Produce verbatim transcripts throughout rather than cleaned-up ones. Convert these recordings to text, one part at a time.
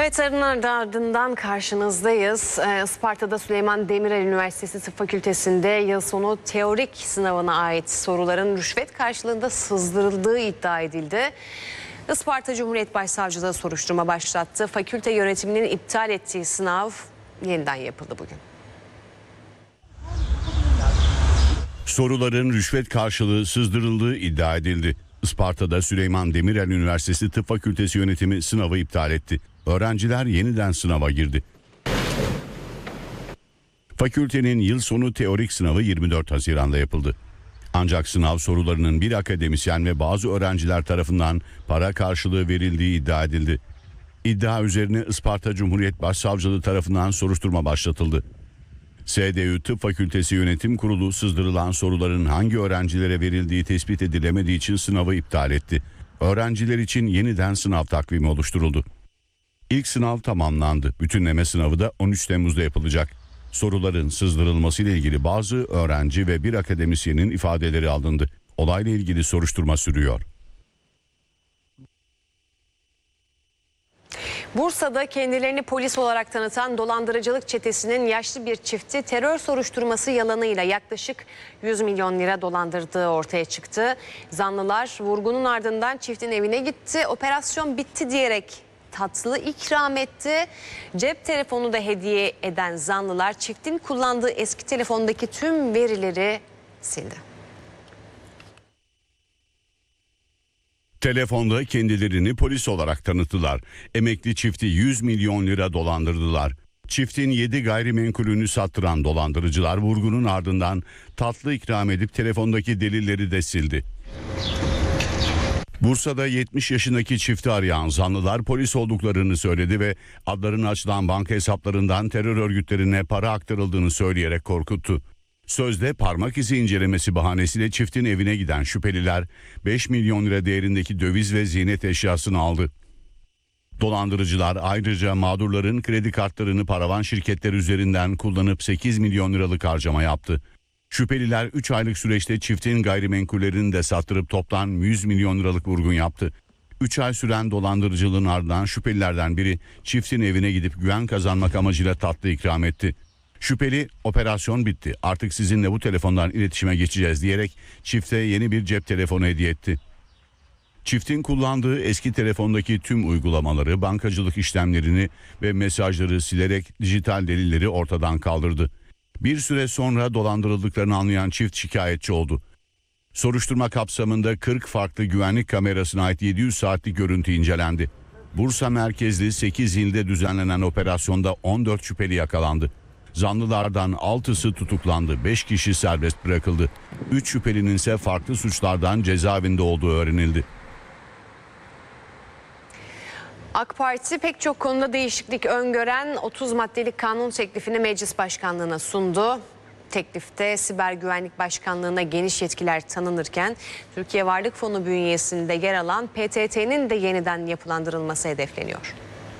Evet, arının ardından karşınızdayız. Isparta'da Süleyman Demirel Üniversitesi Tıp Fakültesi'nde yıl sonu teorik sınavına ait soruların rüşvet karşılığında sızdırıldığı iddia edildi. Isparta Cumhuriyet Başsavcılığı soruşturma başlattı. Fakülte yönetiminin iptal ettiği sınav yeniden yapıldı bugün. Soruların rüşvet karşılığı sızdırıldığı iddia edildi. Isparta'da Süleyman Demirel Üniversitesi Tıp Fakültesi yönetimi sınavı iptal etti. Öğrenciler yeniden sınava girdi. Fakültenin yıl sonu teorik sınavı yirmi dört Haziran'da yapıldı. Ancak sınav sorularının bir akademisyen ve bazı öğrenciler tarafından para karşılığı verildiği iddia edildi. İddia üzerine Isparta Cumhuriyet Başsavcılığı tarafından soruşturma başlatıldı. S D Ü Tıp Fakültesi Yönetim Kurulu sızdırılan soruların hangi öğrencilere verildiği tespit edilemediği için sınavı iptal etti. Öğrenciler için yeniden sınav takvimi oluşturuldu. İlk sınav tamamlandı. Bütünleme sınavı da on üç Temmuz'da yapılacak. Soruların sızdırılması ile ilgili bazı öğrenci ve bir akademisyenin ifadeleri alındı. Olayla ilgili soruşturma sürüyor. Bursa'da kendilerini polis olarak tanıtan dolandırıcılık çetesinin yaşlı bir çifti terör soruşturması yalanıyla yaklaşık yüz milyon lira dolandırdığı ortaya çıktı. Zanlılar vurgunun ardından çiftin evine gitti. Operasyon bitti diyerek tatlı ikram etti. Cep telefonu da hediye eden zanlılar çiftin kullandığı eski telefondaki tüm verileri sildi. Telefonda kendilerini polis olarak tanıttılar. Emekli çifti yüz milyon lira dolandırdılar. Çiftin yedi gayrimenkulünü sattıran dolandırıcılar vurgunun ardından tatlı ikram edip telefondaki delilleri de sildi. Bursa'da yetmiş yaşındaki çifti arayan zanlılar polis olduklarını söyledi ve adlarına açılan banka hesaplarından terör örgütlerine para aktarıldığını söyleyerek korkuttu. Sözde parmak izi incelemesi bahanesiyle çiftin evine giden şüpheliler beş milyon lira değerindeki döviz ve ziynet eşyasını aldı. Dolandırıcılar ayrıca mağdurların kredi kartlarını paravan şirketler üzerinden kullanıp sekiz milyon liralık harcama yaptı. Şüpheliler üç aylık süreçte çiftin gayrimenkullerini de sattırıp toplam yüz milyon liralık vurgun yaptı. üç ay süren dolandırıcılığın ardından şüphelilerden biri çiftin evine gidip güven kazanmak amacıyla tatlı ikram etti. Şüpheli operasyon bitti, artık sizinle bu telefondan iletişime geçeceğiz diyerek çifte yeni bir cep telefonu hediye etti. Çiftin kullandığı eski telefondaki tüm uygulamaları, bankacılık işlemlerini ve mesajları silerek dijital delilleri ortadan kaldırdı. Bir süre sonra dolandırıldıklarını anlayan çift şikayetçi oldu. Soruşturma kapsamında kırk farklı güvenlik kamerasına ait yedi yüz saatlik görüntü incelendi. Bursa merkezli sekiz ilde düzenlenen operasyonda on dört şüpheli yakalandı. Zanlılardan altısı tutuklandı, beş kişi serbest bırakıldı. üç şüphelinin ise farklı suçlardan cezaevinde olduğu öğrenildi. AK Parti pek çok konuda değişiklik öngören otuz maddelik kanun teklifini Meclis Başkanlığı'na sundu. Teklifte Siber Güvenlik Başkanlığı'na geniş yetkiler tanınırken Türkiye Varlık Fonu bünyesinde yer alan P T T'nin de yeniden yapılandırılması hedefleniyor.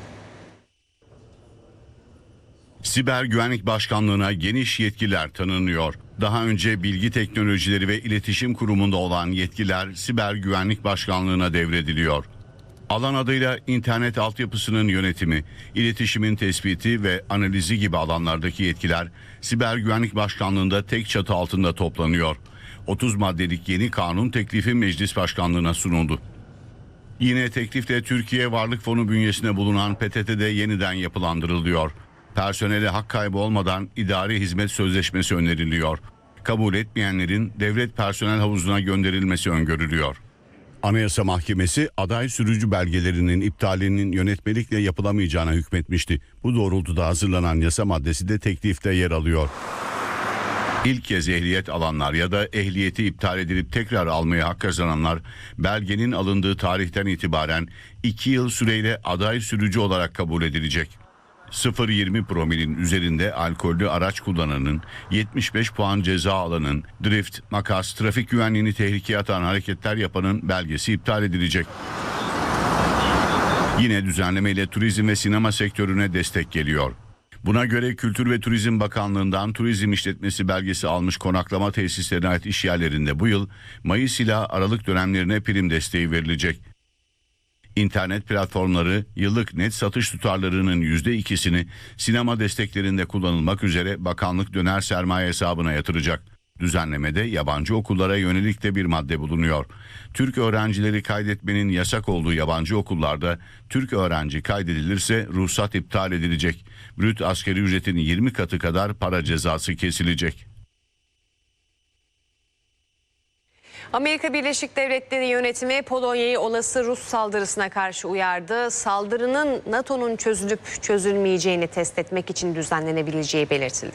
Siber Güvenlik Başkanlığı'na geniş yetkiler tanınıyor. Daha önce Bilgi Teknolojileri ve İletişim Kurumu'nda olan yetkiler Siber Güvenlik Başkanlığı'na devrediliyor. Alan adıyla internet altyapısının yönetimi, iletişimin tespiti ve analizi gibi alanlardaki yetkiler Siber Güvenlik Başkanlığı'nda tek çatı altında toplanıyor. otuz maddelik yeni kanun teklifi Meclis Başkanlığı'na sunuldu. Yine teklifte Türkiye Varlık Fonu bünyesinde bulunan P T T'de yeniden yapılandırılıyor. Personele hak kaybı olmadan idari hizmet sözleşmesi öneriliyor. Kabul etmeyenlerin devlet personel havuzuna gönderilmesi öngörülüyor. Anayasa Mahkemesi aday sürücü belgelerinin iptalinin yönetmelikle yapılamayacağına hükmetmişti. Bu doğrultuda hazırlanan yasa maddesi de teklifte yer alıyor. İlk kez ehliyet alanlar ya da ehliyeti iptal edilip tekrar almaya hak kazananlar belgenin alındığı tarihten itibaren iki yıl süreyle aday sürücü olarak kabul edilecek. sıfır virgül yirmi promilin üzerinde alkollü araç kullananın, yetmiş beş puan ceza alanın, drift, makas, trafik güvenliğini tehlikeye atan hareketler yapanın belgesi iptal edilecek. Yine düzenlemeyle turizm ve sinema sektörüne destek geliyor. Buna göre Kültür ve Turizm Bakanlığı'ndan turizm işletmesi belgesi almış konaklama tesislerine ait iş yerlerinde bu yıl Mayıs ila Aralık dönemlerine prim desteği verilecek. İnternet platformları yıllık net satış tutarlarının yüzde ikisini sinema desteklerinde kullanılmak üzere bakanlık döner sermaye hesabına yatıracak. Düzenlemede yabancı okullara yönelik de bir madde bulunuyor. Türk öğrencileri kaydetmenin yasak olduğu yabancı okullarda Türk öğrenci kaydedilirse ruhsat iptal edilecek. Brüt asgari ücretin yirmi katı kadar para cezası kesilecek. Amerika Birleşik Devletleri yönetimi Polonya'yı olası Rus saldırısına karşı uyardı. Saldırının NATO'nun çözülüp çözülmeyeceğini test etmek için düzenlenebileceği belirtildi.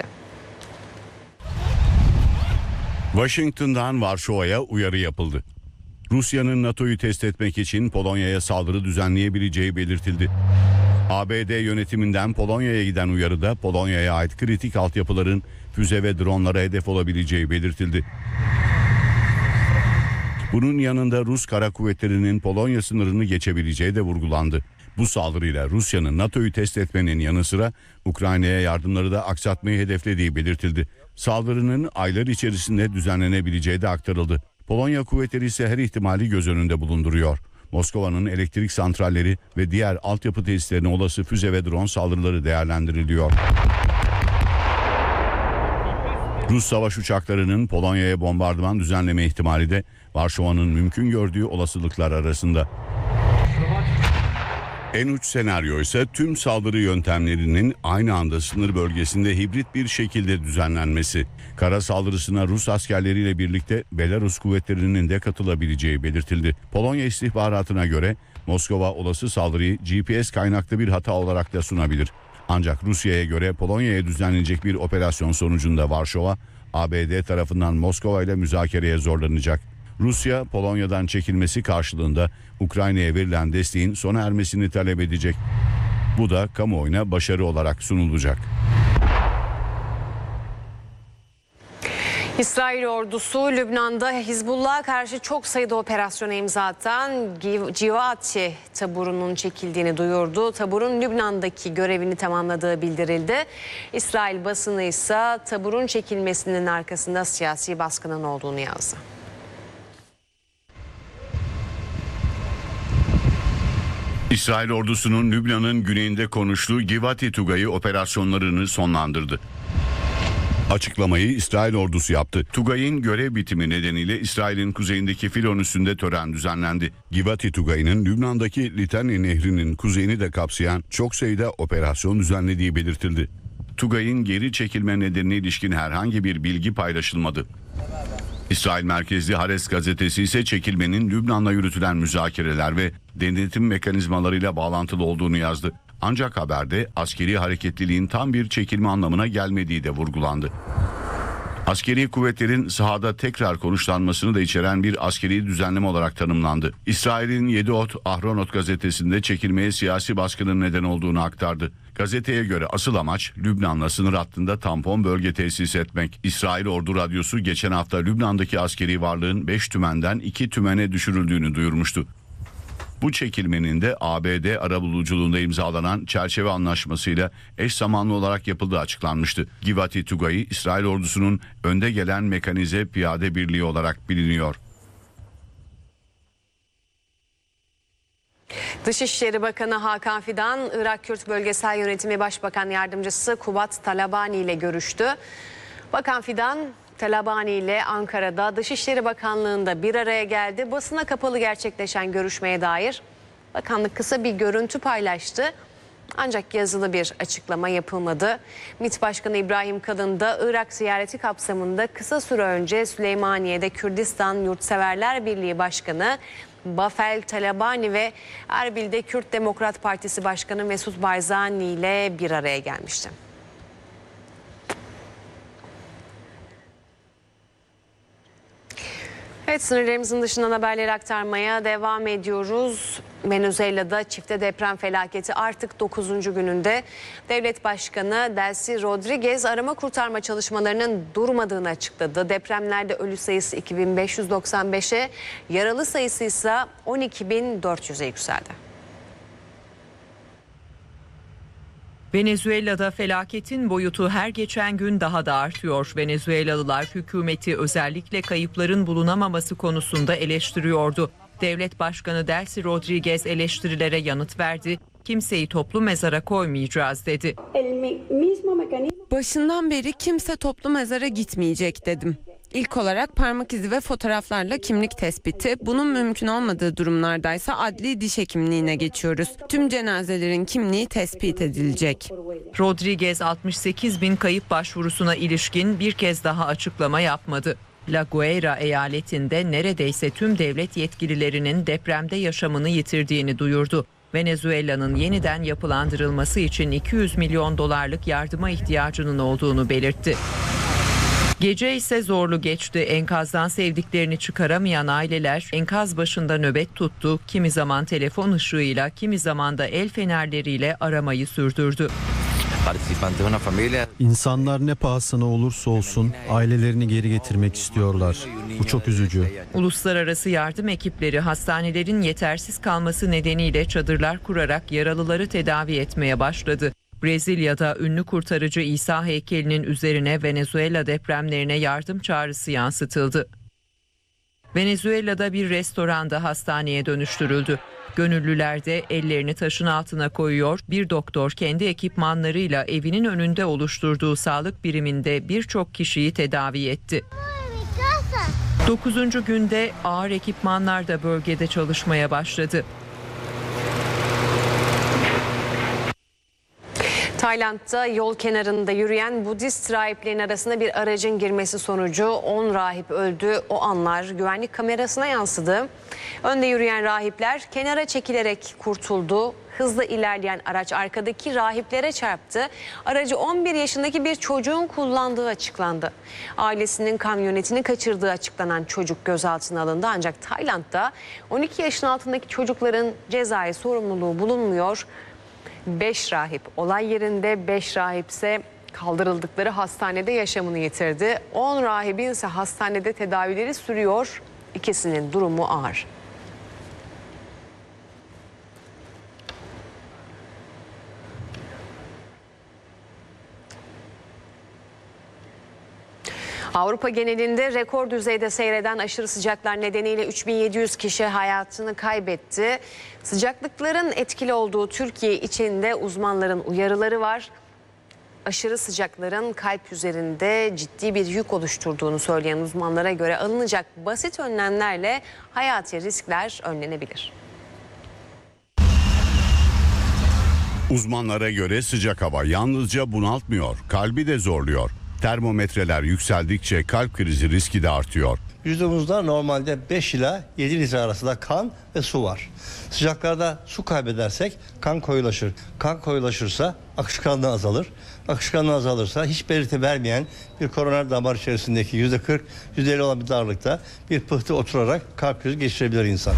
Washington'dan Varşova'ya uyarı yapıldı. Rusya'nın NATO'yu test etmek için Polonya'ya saldırı düzenleyebileceği belirtildi. A B D yönetiminden Polonya'ya giden uyarıda Polonya'ya ait kritik altyapıların füze ve dronlara hedef olabileceği belirtildi. Bunun yanında Rus kara kuvvetlerinin Polonya sınırını geçebileceği de vurgulandı. Bu saldırıyla Rusya'nın NATO'yu test etmenin yanı sıra Ukrayna'ya yardımları da aksatmayı hedeflediği belirtildi. Saldırının aylar içerisinde düzenlenebileceği de aktarıldı. Polonya kuvvetleri ise her ihtimali göz önünde bulunduruyor. Moskova'nın elektrik santralleri ve diğer altyapı tesislerine olası füze ve drone saldırıları değerlendiriliyor. Rus savaş uçaklarının Polonya'ya bombardıman düzenleme ihtimali de Varşova'nın mümkün gördüğü olasılıklar arasında. En uç senaryo ise tüm saldırı yöntemlerinin aynı anda sınır bölgesinde hibrit bir şekilde düzenlenmesi. Kara saldırısına Rus askerleriyle birlikte Belarus kuvvetlerinin de katılabileceği belirtildi. Polonya istihbaratına göre Moskova olası saldırıyı G P S kaynaklı bir hata olarak da sunabilir. Ancak Rusya'ya göre Polonya'ya düzenlenecek bir operasyon sonucunda Varşova, A B D tarafından Moskova ile müzakereye zorlanacak. Rusya, Polonya'dan çekilmesi karşılığında Ukrayna'ya verilen desteğin sona ermesini talep edecek. Bu da kamuoyuna başarı olarak sunulacak. İsrail ordusu Lübnan'da Hizbullah'a karşı çok sayıda operasyona imza atan Givati taburunun çekildiğini duyurdu. Taburun Lübnan'daki görevini tamamladığı bildirildi. İsrail basını ise taburun çekilmesinin arkasında siyasi baskının olduğunu yazdı. İsrail ordusunun Lübnan'ın güneyinde konuştuğu Givati Tugayı operasyonlarını sonlandırdı. Açıklamayı İsrail ordusu yaptı. Tugay'ın görev bitimi nedeniyle İsrail'in kuzeyindeki Filon üssünde tören düzenlendi. Givati Tugayı'nın Lübnan'daki Litani Nehri'nin kuzeyini de kapsayan çok sayıda operasyon düzenlediği belirtildi. Tugay'ın geri çekilme nedenine ilişkin herhangi bir bilgi paylaşılmadı. İsrail merkezli Haaretz gazetesi ise çekilmenin Lübnan'la yürütülen müzakereler ve denetim mekanizmalarıyla bağlantılı olduğunu yazdı. Ancak haberde askeri hareketliliğin tam bir çekilme anlamına gelmediği de vurgulandı. Askeri kuvvetlerin sahada tekrar konuşlanmasını da içeren bir askeri düzenleme olarak tanımlandı. İsrail'in Yediot Ahronot gazetesinde çekilmeye siyasi baskının neden olduğunu aktardı. Gazeteye göre asıl amaç Lübnan'la sınır hattında tampon bölge tesis etmek. İsrail Ordu Radyosu geçen hafta Lübnan'daki askeri varlığın beş tümenden iki tümene düşürüldüğünü duyurmuştu. Bu çekilmenin de A B D arabuluculuğunda imzalanan çerçeve anlaşmasıyla eş zamanlı olarak yapıldığı açıklanmıştı. Givati Tugayı İsrail ordusunun önde gelen mekanize piyade birliği olarak biliniyor. Dışişleri Bakanı Hakan Fidan, Irak Kürt Bölgesel Yönetimi Başbakan Yardımcısı Kubat Talabani ile görüştü. Bakan Fidan, Talabani ile Ankara'da Dışişleri Bakanlığı'nda bir araya geldi. Basına kapalı gerçekleşen görüşmeye dair bakanlık kısa bir görüntü paylaştı. Ancak yazılı bir açıklama yapılmadı. MİT Başkanı İbrahim Kalın da Irak ziyareti kapsamında kısa süre önce Süleymaniye'de Kürdistan Yurtseverler Birliği Başkanı Bafel Talabani ve Erbil'de Kürt Demokrat Partisi Başkanı Mesut Barzani ile bir araya gelmişti. Evet, sınırlarımızın dışından haberleri aktarmaya devam ediyoruz. Venezuela'da çifte deprem felaketi artık dokuzuncu gününde. Devlet Başkanı Delcy Rodriguez arama kurtarma çalışmalarının durmadığını açıkladı. Depremlerde ölü sayısı iki bin beş yüz doksan beşe, yaralı sayısı ise on iki bin dört yüze yükseldi. Venezuela'da felaketin boyutu her geçen gün daha da artıyor. Venezuelalılar hükümeti özellikle kayıpların bulunamaması konusunda eleştiriyordu. Devlet Başkanı Delcy Rodriguez eleştirilere yanıt verdi. Kimseyi toplu mezara koymayacağız dedi. Başından beri kimse toplu mezara gitmeyecek dedim. İlk olarak parmak izi ve fotoğraflarla kimlik tespiti, bunun mümkün olmadığı durumlardaysa adli diş hekimliğine geçiyoruz. Tüm cenazelerin kimliği tespit edilecek. Rodriguez altmış sekiz bin kayıp başvurusuna ilişkin bir kez daha açıklama yapmadı. La Guaira eyaletinde neredeyse tüm devlet yetkililerinin depremde yaşamını yitirdiğini duyurdu. Venezuela'nın yeniden yapılandırılması için iki yüz milyon dolarlık yardıma ihtiyacının olduğunu belirtti. Gece ise zorlu geçti. Enkazdan sevdiklerini çıkaramayan aileler enkaz başında nöbet tuttu. Kimi zaman telefon ışığıyla, kimi zaman da el fenerleriyle aramayı sürdürdü. İnsanlar ne pahasına olursa olsun ailelerini geri getirmek istiyorlar. Bu çok üzücü. Uluslararası yardım ekipleri hastanelerin yetersiz kalması nedeniyle çadırlar kurarak yaralıları tedavi etmeye başladı. Brezilya'da ünlü kurtarıcı İsa heykelinin üzerine Venezuela depremlerine yardım çağrısı yansıtıldı. Venezuela'da bir restoranda hastaneye dönüştürüldü. Gönüllüler de ellerini taşın altına koyuyor. Bir doktor kendi ekipmanlarıyla evinin önünde oluşturduğu sağlık biriminde birçok kişiyi tedavi etti. Dokuzuncu günde ağır ekipmanlar da bölgede çalışmaya başladı. Tayland'da yol kenarında yürüyen Budist rahiplerin arasında bir aracın girmesi sonucu on rahip öldü. O anlar güvenlik kamerasına yansıdı. Önde yürüyen rahipler kenara çekilerek kurtuldu. Hızla ilerleyen araç arkadaki rahiplere çarptı. Aracı on bir yaşındaki bir çocuğun kullandığı açıklandı. Ailesinin kamyonetini kaçırdığı açıklanan çocuk gözaltına alındı. Ancak Tayland'da on iki yaşın altındaki çocukların cezai sorumluluğu bulunmuyor. beş rahip olay yerinde, beş rahip ise kaldırıldıkları hastanede yaşamını yitirdi. on rahibin ise hastanede tedavileri sürüyor. İkisinin durumu ağır. Avrupa genelinde rekor düzeyde seyreden aşırı sıcaklar nedeniyle üç bin yedi yüz kişi hayatını kaybetti. Sıcaklıkların etkili olduğu Türkiye içinde uzmanların uyarıları var. Aşırı sıcakların kalp üzerinde ciddi bir yük oluşturduğunu söyleyen uzmanlara göre alınacak basit önlemlerle hayati riskler önlenebilir. Uzmanlara göre sıcak hava yalnızca bunaltmıyor, kalbi de zorluyor. Termometreler yükseldikçe kalp krizi riski de artıyor. Vücudumuzda normalde beş ila yedi litre arasında kan ve su var. Sıcaklarda su kaybedersek kan koyulaşır. Kan koyulaşırsa akışkanlığı azalır. Akışkanlığı azalırsa hiç belirti vermeyen bir koroner damar içerisindeki yüzde kırk yüzde elli olan bir darlıkta bir pıhtı oturarak kalp krizi geçirebilir insan.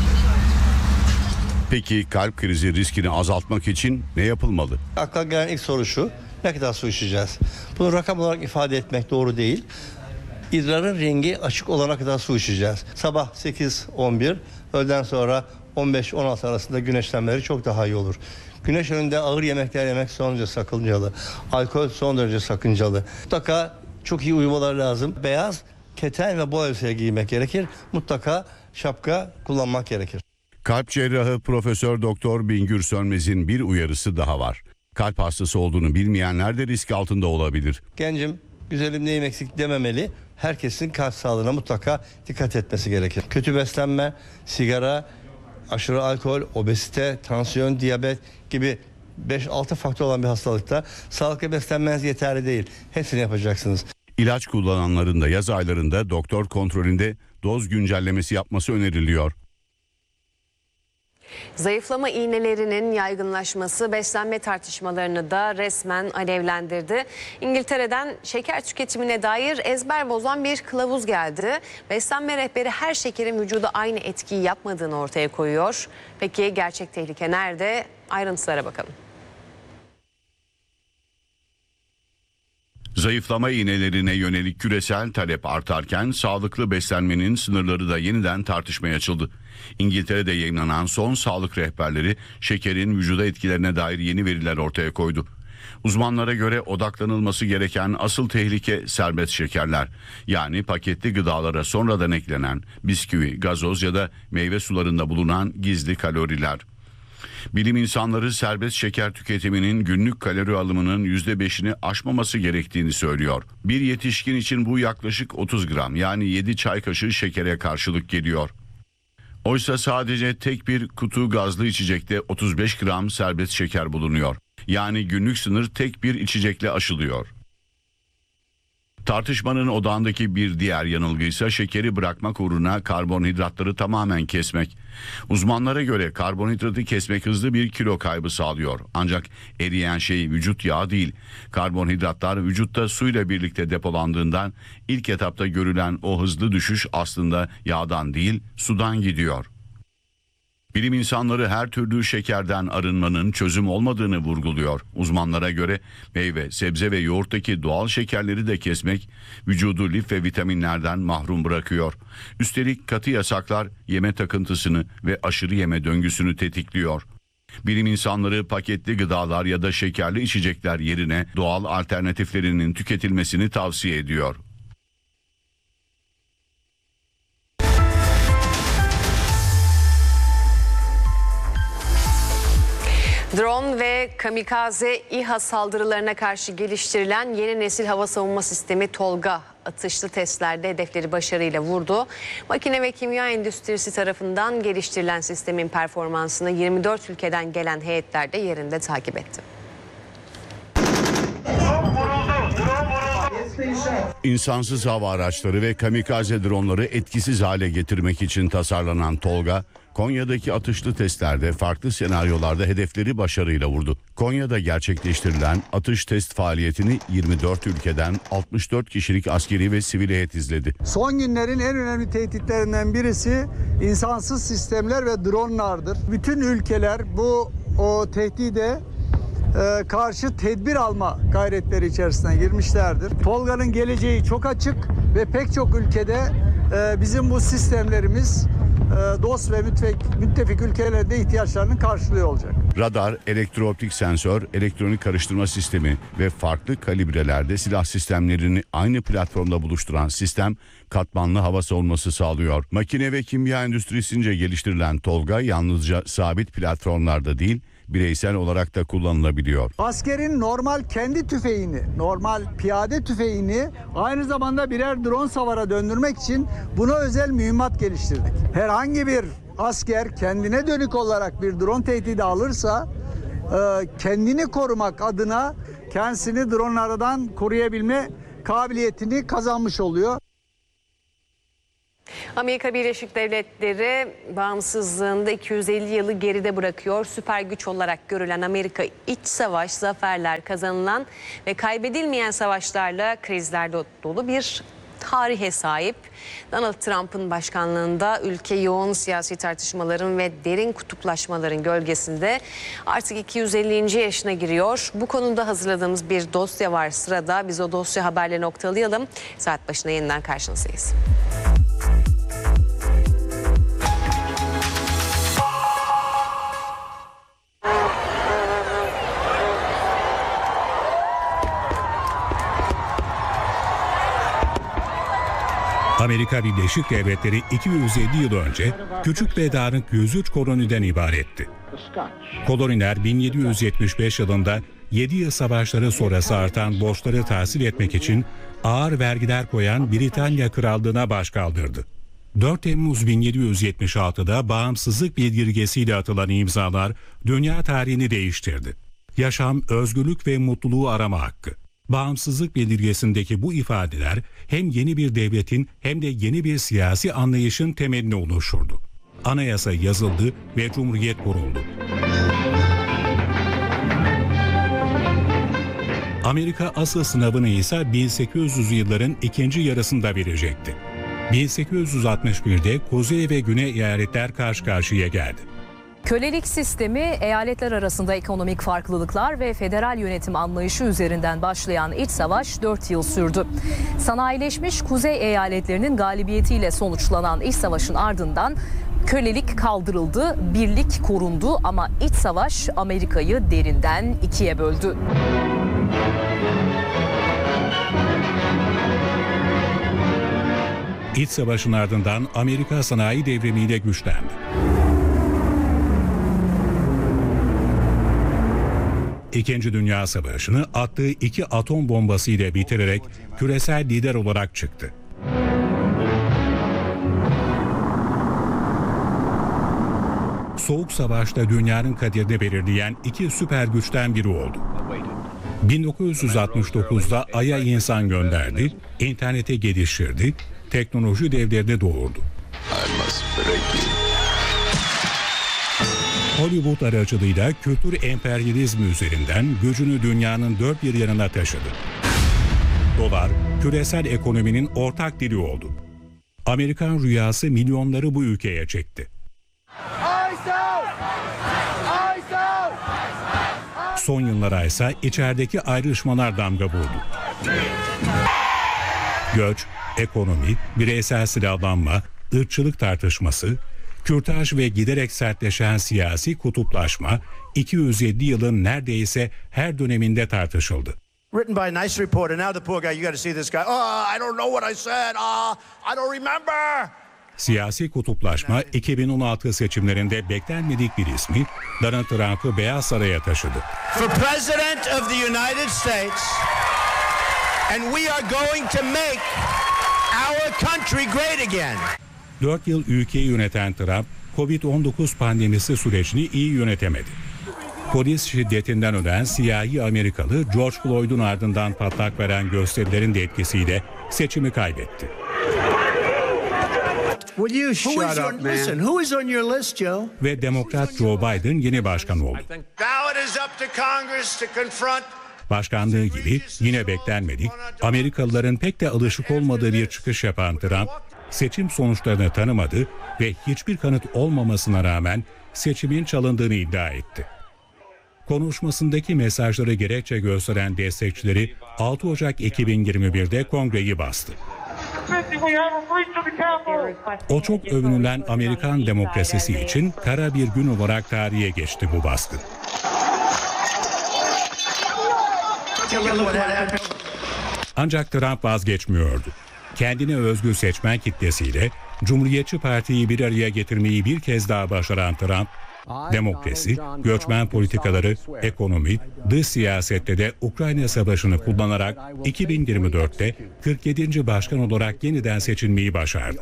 Peki kalp krizi riskini azaltmak için ne yapılmalı? Akla gelen ilk soru şu: ne kadar su içeceğiz? Bunu rakam olarak ifade etmek doğru değil. İdrarın rengi açık olana kadar su içeceğiz. Sabah sekiz on bir, öğleden sonra on beş on altı arasında güneşlenmeleri çok daha iyi olur. Güneş önünde ağır yemekler yemek son derece sakıncalı. Alkol son derece sakıncalı. Mutlaka çok iyi uyumalar lazım. Beyaz, keten ve bol elbise giymek gerekir. Mutlaka şapka kullanmak gerekir. Kalp cerrahı Profesör Doktor Bingür Sönmez'in bir uyarısı daha var. Kalp hastası olduğunu bilmeyenler de risk altında olabilir. Gencim, güzelim, neyim eksik dememeli. Herkesin kalp sağlığına mutlaka dikkat etmesi gerekir. Kötü beslenme, sigara, aşırı alkol, obezite, tansiyon, diyabet gibi beş altı faktör olan bir hastalıkta sağlıklı beslenmeniz yeterli değil. Hepsini yapacaksınız. İlaç kullananların da yaz aylarında doktor kontrolünde doz güncellemesi yapması öneriliyor. Zayıflama iğnelerinin yaygınlaşması beslenme tartışmalarını da resmen alevlendirdi. İngiltere'den şeker tüketimine dair ezber bozan bir kılavuz geldi. Beslenme rehberi her şekerin vücuda aynı etkiyi yapmadığını ortaya koyuyor. Peki gerçek tehlike nerede? Ayrıntılara bakalım. Zayıflama iğnelerine yönelik küresel talep artarken sağlıklı beslenmenin sınırları da yeniden tartışmaya açıldı. İngiltere'de yayınlanan son sağlık rehberleri şekerin vücuda etkilerine dair yeni veriler ortaya koydu. Uzmanlara göre odaklanılması gereken asıl tehlike serbest şekerler. Yani paketli gıdalara sonradan eklenen bisküvi, gazoz ya da meyve sularında bulunan gizli kaloriler. Bilim insanları serbest şeker tüketiminin günlük kalori alımının yüzde beşini aşmaması gerektiğini söylüyor. Bir yetişkin için bu yaklaşık otuz gram, yani yedi çay kaşığı şekere karşılık geliyor. Oysa sadece tek bir kutu gazlı içecekte otuz beş gram serbest şeker bulunuyor. Yani günlük sınır tek bir içecekle aşılıyor. Tartışmanın odağındaki bir diğer yanılgı ise şekeri bırakmak uğruna karbonhidratları tamamen kesmek. Uzmanlara göre karbonhidratı kesmek hızlı bir kilo kaybı sağlıyor. Ancak eriyen şey vücut yağı değil. Karbonhidratlar vücutta suyla birlikte depolandığından ilk etapta görülen o hızlı düşüş aslında yağdan değil, sudan gidiyor. Bilim insanları her türlü şekerden arınmanın çözüm olmadığını vurguluyor. Uzmanlara göre meyve, sebze ve yoğurttaki doğal şekerleri de kesmek vücudu lif ve vitaminlerden mahrum bırakıyor. Üstelik katı yasaklar yeme takıntısını ve aşırı yeme döngüsünü tetikliyor. Bilim insanları paketli gıdalar ya da şekerli içecekler yerine doğal alternatiflerinin tüketilmesini tavsiye ediyor. Drone ve kamikaze İHA saldırılarına karşı geliştirilen yeni nesil hava savunma sistemi TOLGA atışlı testlerde hedefleri başarıyla vurdu. Makine ve kimya endüstrisi tarafından geliştirilen sistemin performansını yirmi dört ülkeden gelen heyetler de yerinde takip etti. İnsansız hava araçları ve kamikaze dronları etkisiz hale getirmek için tasarlanan TOLGA, Konya'daki atışlı testlerde farklı senaryolarda hedefleri başarıyla vurdu. Konya'da gerçekleştirilen atış test faaliyetini yirmi dört ülkeden altmış dört kişilik askeri ve sivil heyet izledi. Son günlerin en önemli tehditlerinden birisi insansız sistemler ve dronlardır. Bütün ülkeler bu o tehdide e, karşı tedbir alma gayretleri içerisine girmişlerdir. TOLGA'nın geleceği çok açık ve pek çok ülkede e, bizim bu sistemlerimiz dost ve müttefik, müttefik ülkelerde ihtiyaçlarını karşılıyor olacak. Radar, elektrooptik sensör, elektronik karıştırma sistemi ve farklı kalibrelerde silah sistemlerini aynı platformda buluşturan sistem katmanlı hava savunması sağlıyor. Makine ve kimya endüstrisince geliştirilen TOLGA yalnızca sabit platformlarda değil, bireysel olarak da kullanılabiliyor. Askerin normal kendi tüfeğini, normal piyade tüfeğini aynı zamanda birer drone savara döndürmek için buna özel mühimmat geliştirdik. Herhangi bir asker kendine dönük olarak bir drone tehdidi alırsa kendini korumak adına kendisini dronlardan koruyabilme kabiliyetini kazanmış oluyor. Amerika Birleşik Devletleri bağımsızlığında iki yüz elli yılı geride bırakıyor. Süper güç olarak görülen Amerika iç savaş, zaferler kazanılan ve kaybedilmeyen savaşlarla krizler dolu bir tarihe sahip. Donald Trump'ın başkanlığında ülke yoğun siyasi tartışmaların ve derin kutuplaşmaların gölgesinde artık iki yüz ellinci yaşına giriyor. Bu konuda hazırladığımız bir dosya var sırada. Biz o dosya haberle noktalayalım. Saat başına yeniden karşınızdayız. Amerika Birleşik Devletleri iki yüz elli yıl önce küçük ve dağınık yüz üç koloniden ibaretti. Koloniler bin yedi yüz yetmiş beş yılında yedi yıl savaşları sonrası artan borçları tahsil etmek için ağır vergiler koyan Britanya Krallığı'na baş kaldırdı. dört Temmuz bin yedi yüz yetmiş altıda bağımsızlık bildirgesiyle atılan imzalar dünya tarihini değiştirdi. Yaşam, özgürlük ve mutluluğu arama hakkı. Bağımsızlık bildirgesindeki bu ifadeler hem yeni bir devletin hem de yeni bir siyasi anlayışın temelini oluşturdu. Anayasa yazıldı ve Cumhuriyet kuruldu. Amerika asıl sınavını ise bin sekiz yüzlü yılların ikinci yarısında verecekti. bin sekiz yüz altmış birde Kuzey ve Güney eyaletler karşı karşıya geldi. Kölelik sistemi, eyaletler arasında ekonomik farklılıklar ve federal yönetim anlayışı üzerinden başlayan iç savaş dört yıl sürdü. Sanayileşmiş kuzey eyaletlerinin galibiyetiyle sonuçlanan iç savaşın ardından Kölelik kaldırıldı, birlik korundu ama iç savaş Amerika'yı derinden ikiye böldü. İç savaşın ardından Amerika sanayi devrimiyle güçlendi. İkinci Dünya Savaşı'nı attığı iki atom bombası ile bitirerek küresel lider olarak çıktı. Soğuk Savaş'ta dünyanın kaderini belirleyen iki süper güçten biri oldu. bin dokuz yüz altmış dokuzda Ay'a insan gönderdi, internete geliştirdi, teknoloji devlerini doğurdu. Hollywood aracılığıyla kültür emperyalizmi üzerinden gücünü dünyanın dört bir yanına taşıdı. Dolar, küresel ekonominin ortak dili oldu. Amerikan rüyası milyonları bu ülkeye çekti. Son yıllara ise içerideki ayrışmalar damga vurdu. Göç, ekonomi, bireysel silahlanma, ırkçılık tartışması, kürtaj ve giderek sertleşen siyasi kutuplaşma iki yüz yedi yılın neredeyse her döneminde tartışıldı. Written by a nice reporter. Now the poor guy, you got to see this guy. Oh, I don't know what I said. Oh, I don't remember. Siyasi kutuplaşma iki bin on altı seçimlerinde beklenmedik bir ismi Donald Trump'ı Beyaz Saray'a taşıdı. For President of the United States, and we are going to make our country great again. Dört yıl ülkeyi yöneten Trump, kovid on dokuz pandemisi sürecini iyi yönetemedi. Polis şiddetinden ölen siyahi Amerikalı George Floyd'un ardından patlak veren gösterilerin de etkisiyle seçimi kaybetti. Will you shut up, man? Listen, who is on your list, Joe? Ve Demokrat Joe Biden yeni başkan oldu. Now it is up to Congress to confront. Başkanlığı gibi yine beklenmedik, Amerikalıların pek de alışık olmadığı bir çıkış yapan Trump, seçim sonuçlarını tanımadı ve hiçbir kanıt olmamasına rağmen seçimin çalındığını iddia etti. Konuşmasındaki mesajları gerekçe gösteren destekçileri altı Ocak iki bin yirmi birde Kongre'yi bastı. O çok övünülen Amerikan demokrasisi için kara bir gün olarak tarihe geçti bu baskın. Ancak Trump vazgeçmiyordu. Kendine özgü seçmen kitlesiyle Cumhuriyetçi Parti'yi bir araya getirmeyi bir kez daha başaran Trump, demokrasi, göçmen politikaları, ekonomi, dış siyasette de Ukrayna Savaşı'nı kullanarak iki bin yirmi dörtte kırk yedinci başkan olarak yeniden seçilmeyi başardı.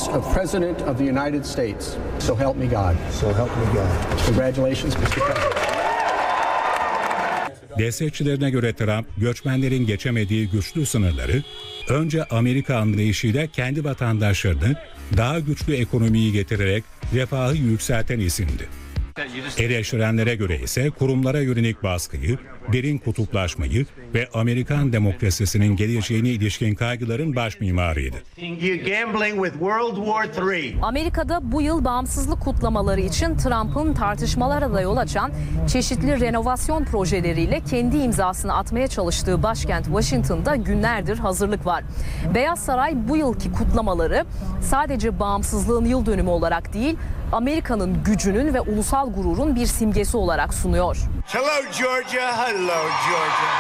Destekçilerine göre Trump, göçmenlerin geçemediği güçlü sınırları, önce Amerika anlayışıyla kendi vatandaşlarını daha güçlü ekonomiyi getirerek refahı yükselten isimdi. Eleştirenlere göre ise kurumlara yönelik baskıyı, derin kutuplaşmayı ve Amerikan demokrasisinin geleceğine ilişkin kaygıların baş mimarıydı. Amerika'da bu yıl bağımsızlık kutlamaları için Trump'ın tartışmalara da yol açan çeşitli renovasyon projeleriyle kendi imzasını atmaya çalıştığı başkent Washington'da günlerdir hazırlık var. Beyaz Saray bu yılki kutlamaları sadece bağımsızlığın yıl dönümü olarak değil, Amerika'nın gücünün ve ulusal gururun bir simgesi olarak sunuyor. Hello Georgia, hello Georgia.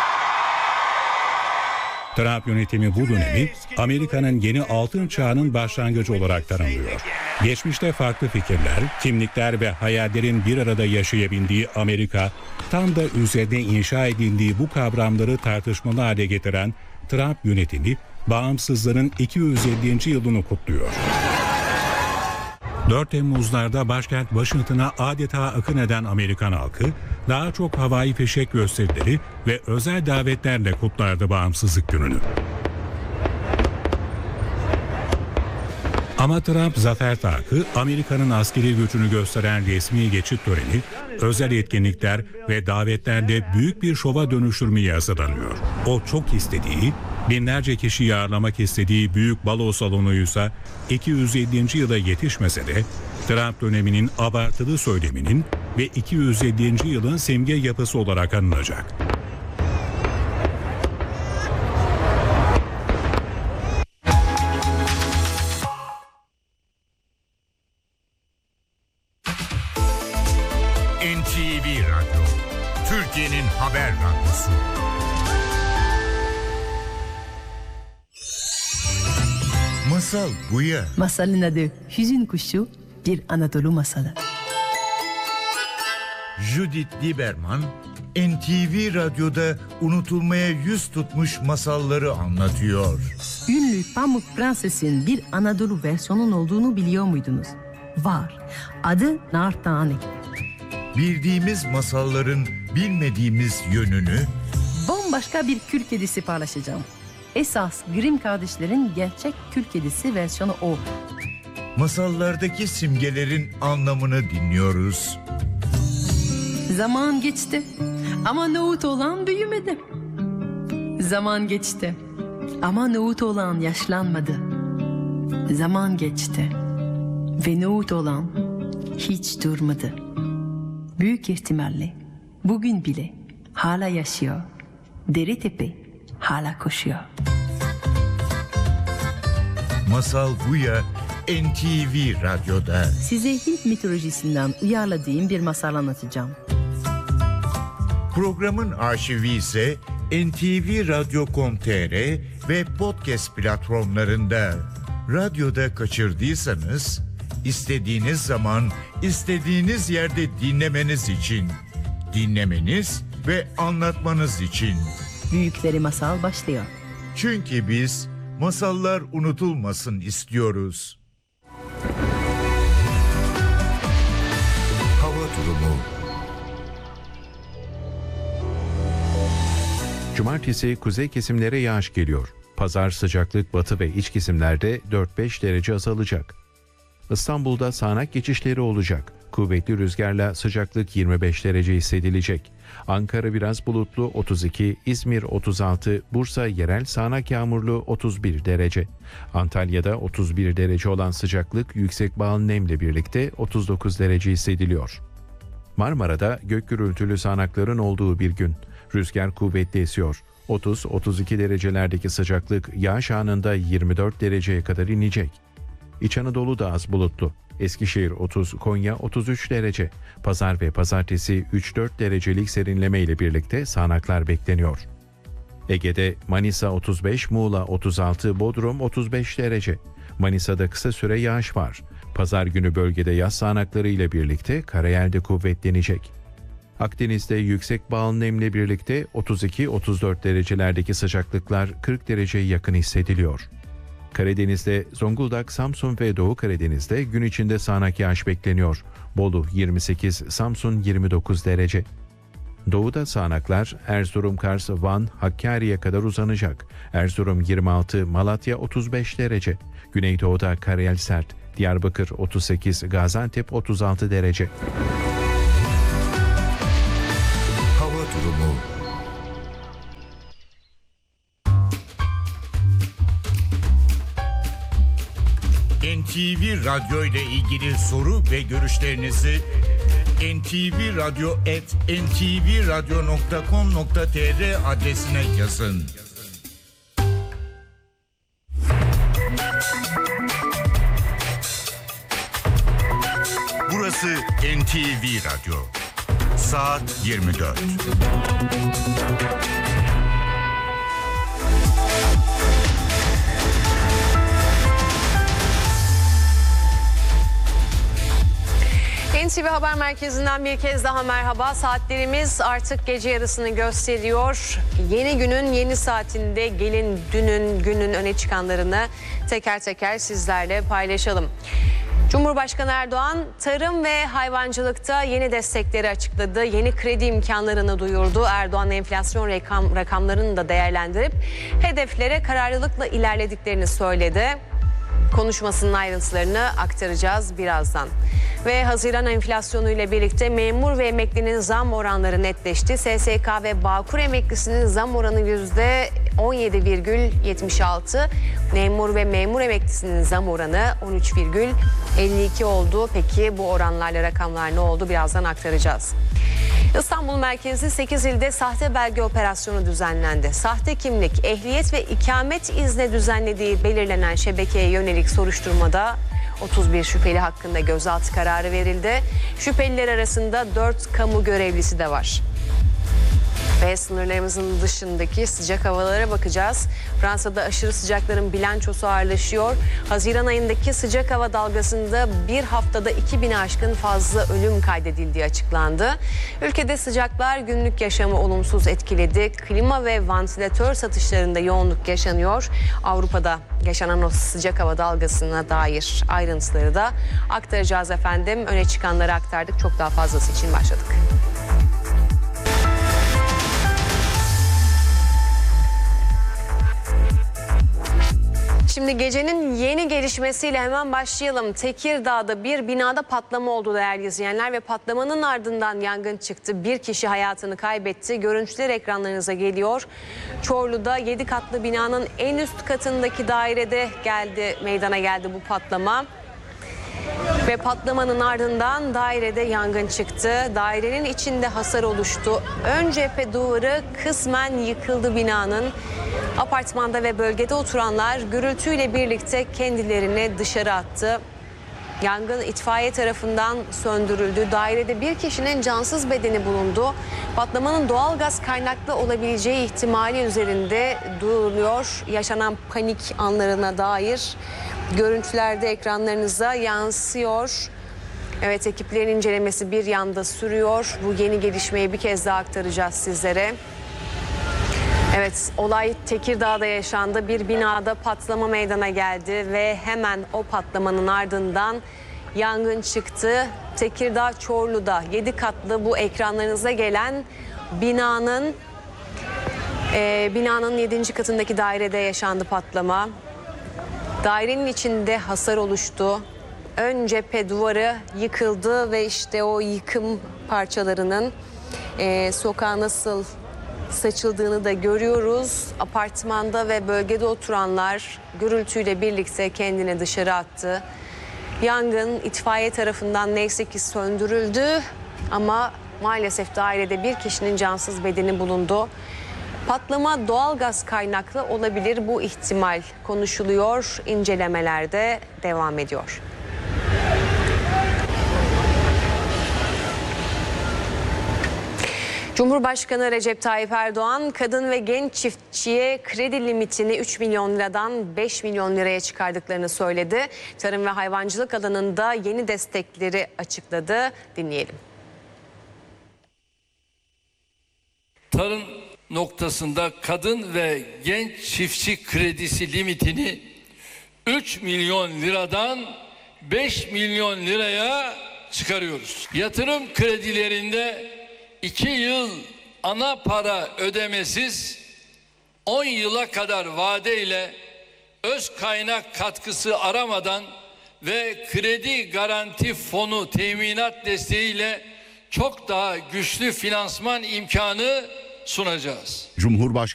Trump yönetimi bu dönemi Amerika'nın yeni altın çağının başlangıcı olarak tanımlıyor. Geçmişte farklı fikirler, kimlikler ve hayallerin bir arada yaşayabildiği Amerika, tam da üzerine inşa edildiği bu kavramları tartışmalı hale getiren Trump yönetimi, bağımsızlığın iki yüz ellinci yılını kutluyor. dört Temmuz'larda başkent Washington'a adeta akın eden Amerikan halkı daha çok havai fişek gösterileri ve özel davetlerle kutlardı bağımsızlık gününü. Ama Trump zafer takı, Amerika'nın askeri gücünü gösteren resmi geçit töreni, özel etkinlikler ve davetlerle büyük bir şova dönüştürmeye hazırlanıyor. O çok istediği, binlerce kişiyi ağırlamak istediği büyük balo salonuysa iki yüz ellinci yıla yetişmese de Trump döneminin abartılı söyleminin ve iki yüz ellinci yılın simge yapısı olarak anılacak. Türkiye'nin haber radyosu. Masal Buya. Masalın adı Hüzün Kuşu, bir Anadolu masalı. Judith Lieberman, N T V Radyo'da unutulmaya yüz tutmuş masalları anlatıyor. Ünlü Pamuk Prenses'in bir Anadolu versiyonun olduğunu biliyor muydunuz? Var. Adı Nar Tane. Bildiğimiz masalların bilmediğimiz yönünü Bambaşka bir kül kedisi paylaşacağım. Esas Grimm kardeşlerin gerçek kül kedisi versiyonu o. masallardaki simgelerin anlamını dinliyoruz. Zaman geçti ama nohut olan büyümedi. Zaman geçti ama nohut olan yaşlanmadı. Zaman geçti ve nohut olan hiç durmadı. Büyük ihtimalle bugün bile hala yaşıyor. Deritepe hala koşuyor. Masal Buya N T V Radyo'da. Size Hint mitolojisinden uyarladığım bir masal anlatacağım. Programın arşivi ise N T V Radyo nokta com nokta t r ve podcast platformlarında. Radyoda kaçırdıysanız istediğiniz zaman, istediğiniz yerde dinlemeniz için, dinlemeniz ve anlatmanız için. Büyükleri Masal başlıyor. Çünkü biz masallar unutulmasın istiyoruz. Hava durumu. Cumartesi kuzey kesimlere yağış geliyor. Pazar sıcaklık batı ve iç kesimlerde dört beş derece azalacak. İstanbul'da sağanak geçişleri olacak. Kuvvetli rüzgarla sıcaklık yirmi beş derece hissedilecek. Ankara biraz bulutlu otuz iki, İzmir otuz altı, Bursa yerel sağanak yağmurlu otuz bir derece. Antalya'da otuz bir derece olan sıcaklık yüksek bağın nemle birlikte otuz dokuz derece hissediliyor. Marmara'da gök gürültülü sağanakların olduğu bir gün. Rüzgar kuvvetli esiyor. otuz otuz iki derecelerdeki sıcaklık yağış anında yirmi dört dereceye kadar inecek. İç Anadolu da az bulutlu. Eskişehir otuz, Konya otuz üç derece. Pazar ve pazartesi üç dört derecelik serinleme ile birlikte sağanaklar bekleniyor. Ege'de Manisa otuz beş, Muğla otuz altı, Bodrum otuz beş derece. Manisa'da kısa süre yağış var. Pazar günü bölgede yaz sağanakları ile birlikte karayelde kuvvetlenecek. Akdeniz'de yüksek bağlı nemle birlikte otuz iki otuz dört derecelerdeki sıcaklıklar kırk dereceye yakın hissediliyor. Karadeniz'de Zonguldak, Samsun ve Doğu Karadeniz'de gün içinde sağanak yağış bekleniyor. Bolu yirmi sekiz, Samsun yirmi dokuz derece. Doğuda sağanaklar Erzurum, Kars, Van, Hakkari'ye kadar uzanacak. Erzurum yirmi altı, Malatya otuz beş derece. Güneydoğu'da karayel sert. Diyarbakır otuz sekiz, Gaziantep otuz altı derece. Hava durumu. N T V Radyo ile ilgili soru ve görüşlerinizi en ti vi radyo at en ti vi radyo nokta com nokta t r adresine yazın. Burası N T V Radyo. Saat yirmi dört. N T V Haber Merkezi'nden bir kez daha merhaba. Saatlerimiz artık gece yarısını gösteriyor. Yeni günün yeni saatinde gelin dünün günün öne çıkanlarını teker teker sizlerle paylaşalım. Cumhurbaşkanı Erdoğan tarım ve hayvancılıkta yeni destekleri açıkladı. Yeni kredi imkanlarını duyurdu. Erdoğan enflasyon rakam, rakamlarını da değerlendirip hedeflere kararlılıkla ilerlediklerini söyledi. Konuşmasının ayrıntılarını aktaracağız birazdan. Ve Haziran enflasyonu ile birlikte memur ve emeklinin zam oranları netleşti. S S K ve Bağkur emeklisinin zam oranı yüzde on yedi virgül yetmiş altı. Memur ve memur emeklisinin zam oranı on üç virgül elli iki oldu. Peki bu oranlarla rakamlar ne oldu? Birazdan aktaracağız. İstanbul merkezli sekiz ilde sahte belge operasyonu düzenlendi. Sahte kimlik, ehliyet ve ikamet izni düzenlediği belirlenen şebekeye yönelik soruşturmada otuz bir şüpheli hakkında gözaltı kararı verildi. Şüpheliler arasında dört kamu görevlisi de var. Ve sınırlarımızın dışındaki sıcak havalara bakacağız. Fransa'da aşırı sıcakların bilançosu ağırlaşıyor. Haziran ayındaki sıcak hava dalgasında bir haftada iki bini aşkın fazla ölüm kaydedildiği açıklandı. Ülkede sıcaklar günlük yaşamı olumsuz etkiledi. Klima ve vantilatör satışlarında yoğunluk yaşanıyor. Avrupa'da yaşanan o sıcak hava dalgasına dair ayrıntıları da aktaracağız efendim. Öne çıkanları aktardık. Çok daha fazlası için başladık. Şimdi gecenin yeni gelişmesiyle hemen başlayalım. Tekirdağ'da bir binada patlama oldu değerli izleyenler ve patlamanın ardından yangın çıktı. Bir kişi hayatını kaybetti. Görüntüler ekranlarınıza geliyor. Çorlu'da yedi katlı binanın en üst katındaki dairede geldi, meydana geldi bu patlama. Ve patlamanın ardından dairede yangın çıktı. Dairenin içinde hasar oluştu. Ön cephe duvarı kısmen yıkıldı binanın. Apartmanda ve bölgede oturanlar gürültüyle birlikte kendilerini dışarı attı. Yangın itfaiye tarafından söndürüldü. Dairede bir kişinin cansız bedeni bulundu. Patlamanın doğal gaz kaynaklı olabileceği ihtimali üzerinde duruluyor. Yaşanan panik anlarına dair görüntülerde ekranlarınıza yansıyor. Evet, ekiplerin incelemesi bir yanda sürüyor. Bu yeni gelişmeyi bir kez daha aktaracağız sizlere. Evet, olay Tekirdağ'da yaşandı. Bir binada patlama meydana geldi ve hemen o patlamanın ardından yangın çıktı. Tekirdağ Çorlu'da yedi katlı bu ekranlarınıza gelen binanın e, binanın yedinci katındaki dairede yaşandı patlama. Dairenin içinde hasar oluştu. Ön cephe duvarı yıkıldı ve işte o yıkım parçalarının e, sokağa nasıl saçıldığını da görüyoruz. Apartmanda ve bölgede oturanlar gürültüyle birlikte kendini dışarı attı. Yangın itfaiye tarafından neyse ki söndürüldü ama maalesef dairede bir kişinin cansız bedeni bulundu. Patlama doğal gaz kaynaklı olabilir, bu ihtimal konuşuluyor. İncelemeler de devam ediyor. Cumhurbaşkanı Recep Tayyip Erdoğan kadın ve genç çiftçiye kredi limitini üç milyon liradan beş milyon liraya çıkardıklarını söyledi. Tarım ve hayvancılık alanında yeni destekleri açıkladı. Dinleyelim. Tarım noktasında kadın ve genç çiftçi kredisi limitini üç milyon liradan beş milyon liraya çıkarıyoruz. Yatırım kredilerinde iki yıl ana para ödemesiz, on yıla kadar vadeyle öz kaynak katkısı aramadan ve kredi garanti fonu teminat desteğiyle çok daha güçlü finansman imkanı sunacağız. Cumhurbaşkanı